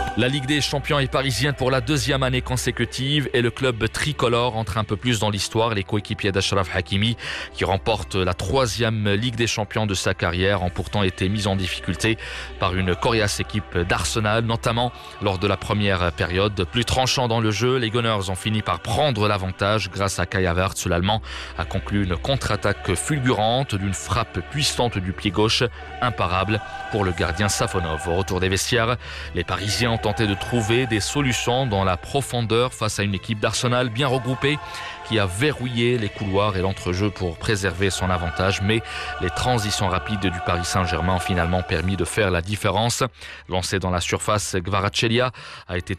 La Ligue des champions est parisienne pour la deuxième année consécutive et le club tricolore entre un peu plus dans l'histoire. Les coéquipiers d'Achraf Hakimi qui remportent la troisième Ligue des champions de sa carrière ont pourtant été mis en difficulté par une coriace équipe d'Arsenal, notamment lors de la première période. Plus tranchant dans le jeu, les Gunners ont fini par prendre l'avantage grâce à Kai Havertz. L'Allemand a conclu une contre-attaque fulgurante d'une frappe puissante du pied gauche, imparable pour le gardien Safonov. Au retour des vestiaires, les Parisiens ont tenté de trouver des solutions dans la profondeur face à une équipe d'Arsenal bien regroupée qui a verrouillé les couloirs et l'entrejeu pour préserver son avantage. Mais les transitions rapides du Paris Saint-Germain ont finalement permis de faire la différence. Lancé dans la surface, Kvaratskhelia a été